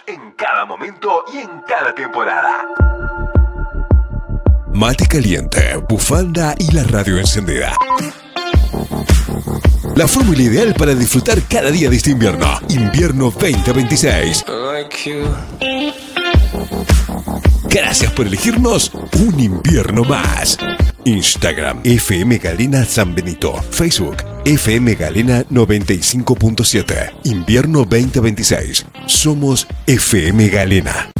en cada momento y en cada temporada. Mate caliente, bufanda y la radio encendida. La fórmula ideal para disfrutar cada día de este invierno. Invierno 2026. Gracias por elegirnos un invierno más. Instagram FM Galena San Benito. Facebook FM Galena 95.7. Invierno 2026. Somos FM Galena.